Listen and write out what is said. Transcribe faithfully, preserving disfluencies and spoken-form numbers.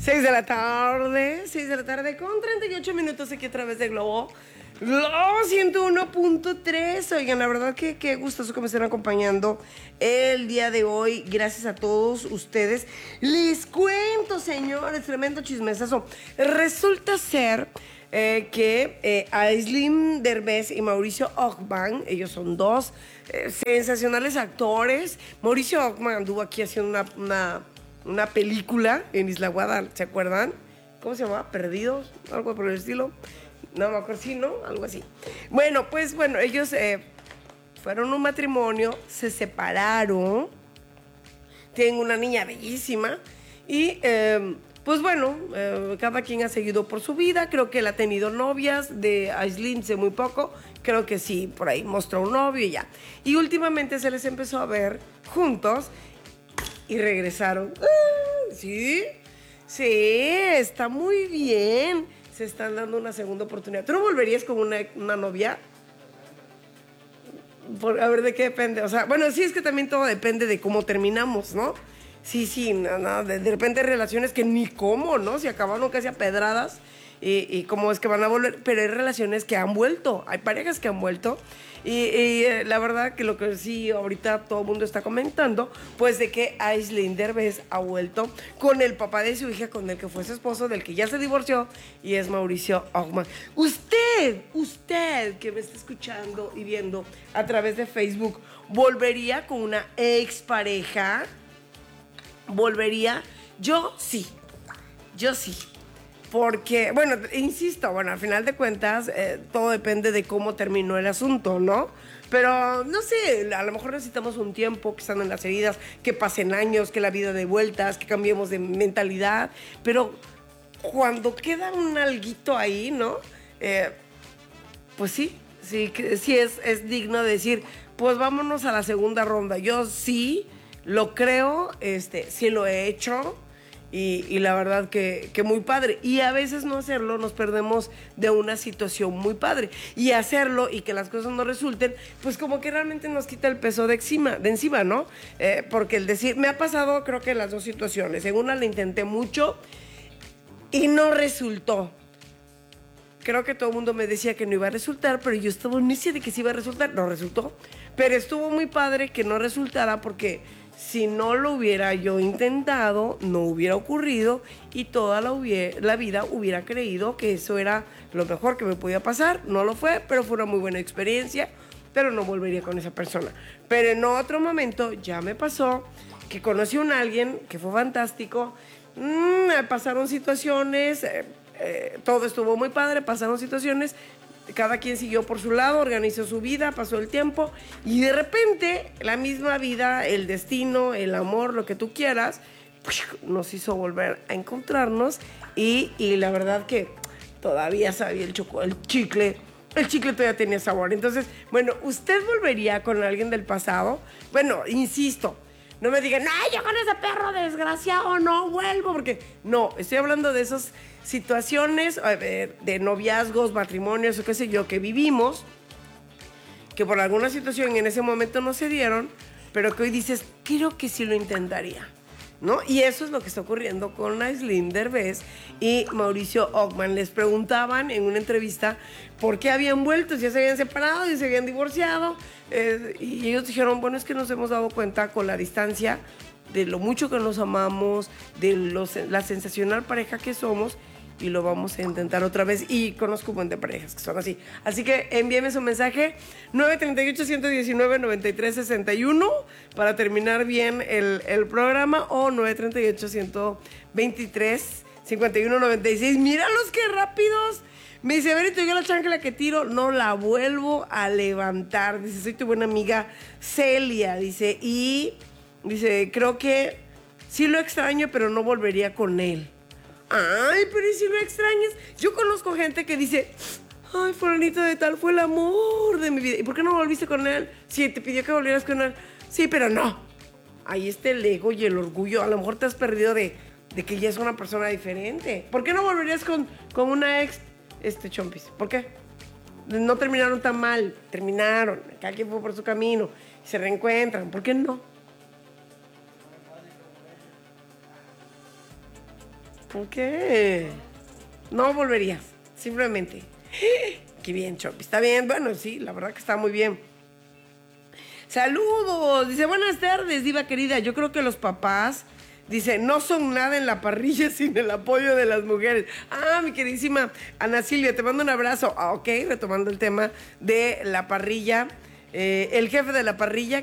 seis de la tarde, seis de la tarde con treinta y ocho minutos aquí a través de Globo. Globo ciento uno punto tres. Oigan, la verdad que qué gustoso que me estén acompañando el día de hoy. Gracias a todos ustedes. Les cuento, señores, tremendo chismesazo. Resulta ser eh, que eh, Aislinn Derbez y Mauricio Ockman, ellos son dos eh, sensacionales actores. Mauricio Ockman anduvo aquí haciendo una... una una película en Isla Guada, ¿se acuerdan? ¿Cómo se llamaba? ¿Perdidos? Algo por el estilo. No me acuerdo, sí, ¿no? Algo así. Bueno, pues bueno, ellos eh, fueron un matrimonio, se separaron, tienen una niña bellísima y eh, pues bueno, eh, cada quien ha seguido por su vida. Creo que él ha tenido novias, de Aislinn sé muy poco, creo que sí, por ahí mostró un novio y ya. Y últimamente se les empezó a ver juntos y regresaron. Ah, ¿sí? Sí, está muy bien. Se están dando una segunda oportunidad. ¿Tú no volverías con una, una novia? Por, a ver, ¿de qué depende? O sea, bueno, sí, es que también todo depende de cómo terminamos, ¿no? Sí, sí, no, no, de, de repente hay relaciones que ni cómo, ¿no? Si acabaron casi a pedradas y, y cómo es que van a volver. Pero hay relaciones que han vuelto. Hay parejas que han vuelto. Y, y eh, la verdad que lo que sí ahorita todo el mundo está comentando, pues de que Aislinn Derbez ha vuelto con el papá de su hija, con el que fue su esposo, del que ya se divorció, y es Mauricio Ockman. Usted, usted que me está escuchando y viendo a través de Facebook, ¿volvería con una expareja? ¿Volvería? Yo sí, yo sí. Porque, bueno, insisto, bueno, al final de cuentas, eh, todo depende de cómo terminó el asunto, ¿no? Pero, no sé, a lo mejor necesitamos un tiempo, que están en las heridas, que pasen años, que la vida dé vueltas, que cambiemos de mentalidad. Pero cuando queda un alguito ahí, ¿no? Eh, pues sí, sí, sí es, es digno de decir, pues vámonos a la segunda ronda. Yo sí lo creo, este, sí lo he hecho. Y, y la verdad que, que muy padre. Y a veces no hacerlo nos perdemos de una situación muy padre. Y hacerlo y que las cosas no resulten, pues como que realmente nos quita el peso de encima, de encima, ¿no? Eh, porque el decir, me ha pasado creo que las dos situaciones. En una la intenté mucho y no resultó. Creo que todo el mundo me decía que no iba a resultar, pero yo estaba necia de que sí iba a resultar. No resultó. Pero estuvo muy padre que no resultara porque si no lo hubiera yo intentado, no hubiera ocurrido y toda la, hubiera, la vida hubiera creído que eso era lo mejor que me podía pasar. No lo fue, pero fue una muy buena experiencia, pero no volvería con esa persona. Pero en otro momento ya me pasó que conocí a un alguien que fue fantástico, mmm, pasaron situaciones, eh, eh, todo estuvo muy padre, pasaron situaciones, cada quien siguió por su lado, organizó su vida, pasó el tiempo y de repente la misma vida, el destino, el amor, lo que tú quieras, nos hizo volver a encontrarnos y, y la verdad que todavía sabía el, choco, el chicle, el chicle todavía tenía sabor. Entonces, bueno, ¿usted volvería con alguien del pasado? Bueno, insisto, no me digan, ¡ay, yo con ese perro desgraciado no vuelvo! Porque no, estoy hablando de esas situaciones ver, de noviazgos, matrimonios o qué sé yo, que vivimos, que por alguna situación en ese momento no se dieron, pero que hoy dices, creo que sí lo intentaría, ¿no? Y eso es lo que está ocurriendo con Aislinn Derbez y Mauricio Ockman. Les preguntaban en una entrevista por qué habían vuelto, si ya se habían separado, si se habían divorciado, eh, y ellos dijeron, bueno, es que nos hemos dado cuenta con la distancia de lo mucho que nos amamos, de los, la sensacional pareja que somos, y lo vamos a intentar otra vez. Y conozco un buen de parejas que son así. Así que envíeme su mensaje nueve tres ocho, uno uno nueve, nueve tres seis uno para terminar bien el, el programa, o nueve tres ocho, uno dos tres, cinco uno nueve seis. ¡Míralos qué rápidos! Me dice, Verito, yo la chancla que tiro no la vuelvo a levantar. Dice, soy tu buena amiga Celia. Dice, y dice, creo que sí lo extraño, pero no volvería con él. Ay, pero ¿y si lo extrañas? Yo conozco gente que dice, ay, fulanito de tal fue el amor de mi vida. ¿Y por qué no volviste con él? Sí, te pidió que volvieras con él. Sí, pero no. Ahí está el ego y el orgullo. A lo mejor te has perdido de, de que ya es una persona diferente. ¿Por qué no volverías con, con una ex, este, Chompis? ¿Por qué? No terminaron tan mal. Terminaron. Cada quien fue por su camino. Se reencuentran. ¿Por qué no? Ok. No volvería, simplemente. Qué bien, Chopi. Está bien, bueno, sí, la verdad que está muy bien. Saludos. Dice, buenas tardes, diva querida. Yo creo que los papás, dice, no son nada en la parrilla sin el apoyo de las mujeres. Ah, mi queridísima Ana Silvia, te mando un abrazo. Ah, ok, retomando el tema de la parrilla. Eh, el jefe de la parrilla,